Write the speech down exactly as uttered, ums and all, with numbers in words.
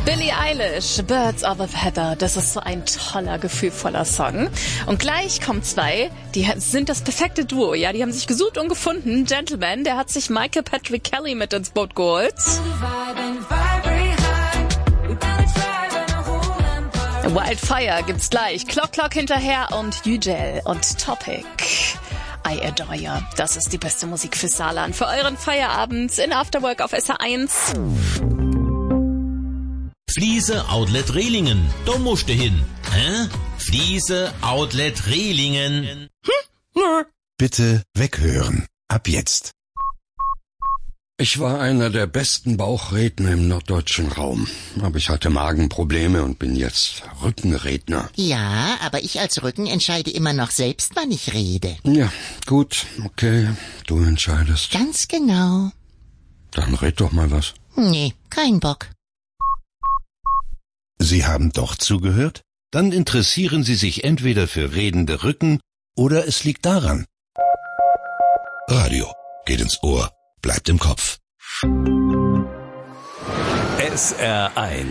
Billie Eilish, Birds of a Feather, das ist so ein toller, gefühlvoller Song. Und gleich kommen zwei, die sind das perfekte Duo, ja, die haben sich gesucht und gefunden. Gentleman, der hat sich Michael Patrick Kelly mit ins Boot geholt. Wildfire gibt's gleich, Clock Clock hinterher und Ugel und Topic. I Adore Ya. Das ist die beste Musik für Saarland, für euren Feierabend in Afterwork auf S R eins. Fliese Outlet Rehlingen, da musst du hin. Hä? Fliese Outlet Rehlingen. Hm? Bitte weghören. Ab jetzt. Ich war einer der besten Bauchredner im norddeutschen Raum. Aber ich hatte Magenprobleme und bin jetzt Rückenredner. Ja, aber ich als Rücken entscheide immer noch selbst, wann ich rede. Ja, gut, okay, du entscheidest. Ganz genau. Dann red doch mal was. Nee, kein Bock. Sie haben doch zugehört? Dann interessieren Sie sich entweder für redende Rücken oder es liegt daran. Radio geht ins Ohr, bleibt im Kopf. S R eins